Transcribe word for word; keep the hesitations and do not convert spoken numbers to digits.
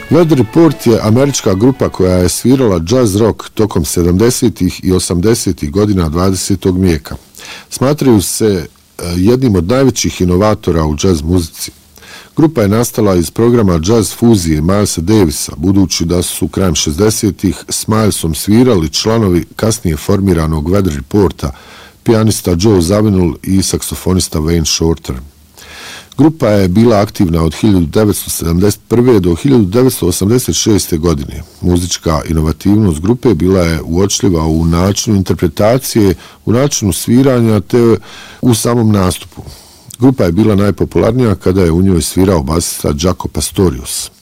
Weather Report je američka grupa koja je svirala jazz rock tokom sedamdesetih i osamdesetih godina dvadesetog vijeka. Smatraju se jednim od najvećih inovatora u jazz muzici. Grupa je nastala iz programa jazz fuzije Milesa Davisa, budući da su krajem šezdesetih s Milesom svirali članovi kasnije formiranog Weather Reporta, pijanista Joe Zawinul i saksofonista Wayne Shorter. Grupa je bila aktivna od hiljadu devetsto sedamdeset prve do hiljadu devetsto osamdeset šeste godine. Muzička inovativnost grupe bila je uočljiva u načinu interpretacije, u načinu sviranja te u samom nastupu. Grupa je bila najpopularnija kada je u njoj svirao basista Jaco Pastorius.